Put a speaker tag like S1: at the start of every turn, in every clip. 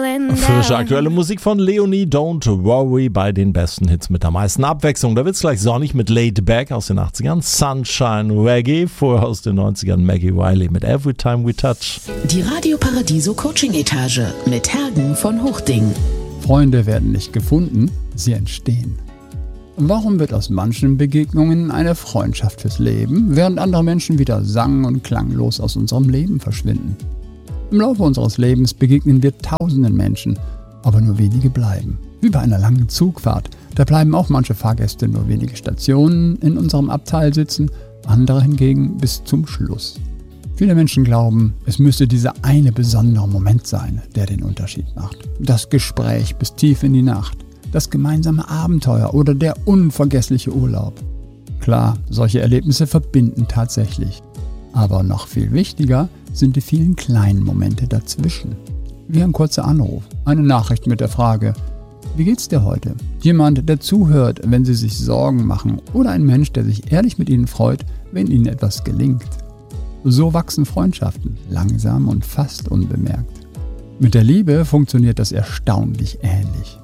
S1: falling down.
S2: Frische aktuelle Musik von Leonie, Don't Worry, bei den besten Hits mit der meisten Abwechslung. Da wird's gleich sonnig mit Laid Back aus den 80ern, Sunshine Reggae, vorher aus den 90ern Maggie Wiley mit Every Time We Touch.
S3: Die Radio Paradiso Coaching Etage mit Hergen von Hochding.
S4: Freunde werden nicht gefunden, sie entstehen. Warum wird aus manchen Begegnungen eine Freundschaft fürs Leben, während andere Menschen wieder sang- und klanglos aus unserem Leben verschwinden? Im Laufe unseres Lebens begegnen wir tausenden Menschen, aber nur wenige bleiben. Wie bei einer langen Zugfahrt, da bleiben auch manche Fahrgäste nur wenige Stationen in unserem Abteil sitzen, andere hingegen bis zum Schluss. Viele Menschen glauben, es müsse dieser eine besondere Moment sein, der den Unterschied macht. Das Gespräch bis tief in die Nacht, das gemeinsame Abenteuer oder der unvergessliche Urlaub. Klar, solche Erlebnisse verbinden tatsächlich. Aber noch viel wichtiger sind die vielen kleinen Momente dazwischen. Wie ein kurzer Anruf, eine Nachricht mit der Frage: Wie geht's dir heute? Jemand, der zuhört, wenn Sie sich Sorgen machen, oder ein Mensch, der sich ehrlich mit Ihnen freut, wenn Ihnen etwas gelingt. So wachsen Freundschaften, langsam und fast unbemerkt. Mit der Liebe funktioniert das erstaunlich ähnlich.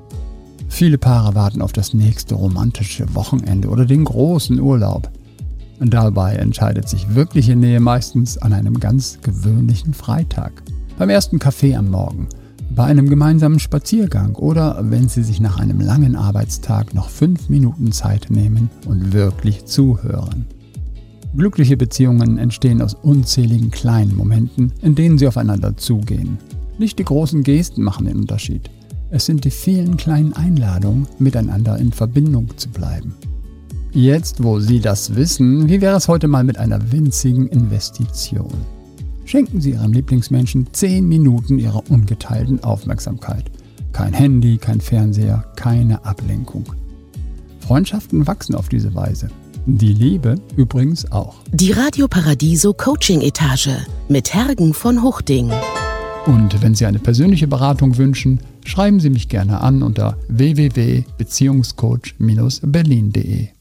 S4: Viele Paare warten auf das nächste romantische Wochenende oder den großen Urlaub. Dabei entscheidet sich wirkliche Nähe meistens an einem ganz gewöhnlichen Freitag. Beim ersten Kaffee am Morgen, bei einem gemeinsamen Spaziergang oder wenn Sie sich nach einem langen Arbeitstag noch 5 Minuten Zeit nehmen und wirklich zuhören. Glückliche Beziehungen entstehen aus unzähligen kleinen Momenten, in denen Sie aufeinander zugehen. Nicht die großen Gesten machen den Unterschied. Es sind die vielen kleinen Einladungen, miteinander in Verbindung zu bleiben. Jetzt, wo Sie das wissen, wie wäre es heute mal mit einer winzigen Investition? Schenken Sie Ihrem Lieblingsmenschen 10 Minuten Ihrer ungeteilten Aufmerksamkeit. Kein Handy, kein Fernseher, keine Ablenkung. Freundschaften wachsen auf diese Weise. Die Liebe übrigens auch.
S3: Die Radio Paradiso Coaching Etage mit Hergen von Hochding.
S4: Und wenn Sie eine persönliche Beratung wünschen, schreiben Sie mich gerne an unter www.beziehungscoach-berlin.de.